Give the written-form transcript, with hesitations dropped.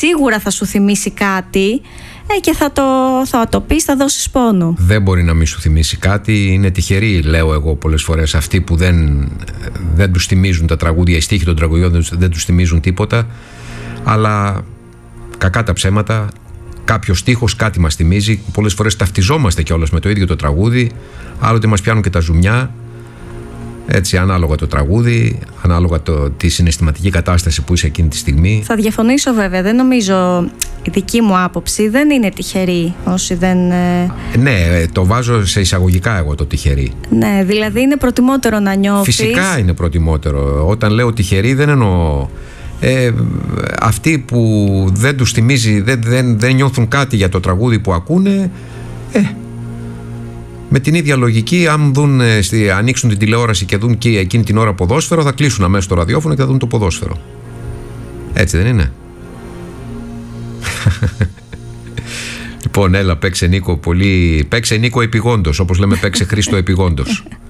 Σίγουρα θα σου θυμίσει κάτι και θα το πεις, θα δώσεις πόνο. Δεν μπορεί να μην σου θυμίσει κάτι. Είναι τυχεροί, λέω εγώ πολλές φορές, αυτοί που δεν τους θυμίζουν τα τραγούδια, οι στίχοι των τραγουδιών δεν τους θυμίζουν τίποτα. Αλλά κακά τα ψέματα, κάποιος στίχος κάτι μας θυμίζει. Πολλές φορές ταυτιζόμαστε κιόλας με το ίδιο το τραγούδι. Άλλοτε μας πιάνουν και τα ζουμιά. Έτσι, ανάλογα το τραγούδι, ανάλογα τη συναισθηματική κατάσταση που είσαι εκείνη τη στιγμή. Θα διαφωνήσω βέβαια, δεν νομίζω, η δική μου άποψη, δεν είναι τυχεροί όσοι δεν... Ναι, το βάζω σε εισαγωγικά εγώ το τυχεροί. Ναι, δηλαδή είναι προτιμότερο να νιώθεις... Φυσικά είναι προτιμότερο. Όταν λέω τυχεροί δεν εννοώ... αυτοί που δεν τους θυμίζει, δεν νιώθουν κάτι για το τραγούδι που ακούνε, με την ίδια λογική, αν ανοίξουν την τηλεόραση και δουν και εκείνη την ώρα ποδόσφαιρο, θα κλείσουν αμέσως το ραδιόφωνο και θα δουν το ποδόσφαιρο. Έτσι δεν είναι? Λοιπόν, έλα, παίξε Νίκο επιγόντως, όπως λέμε, παίξε Χρήστο επιγόντως.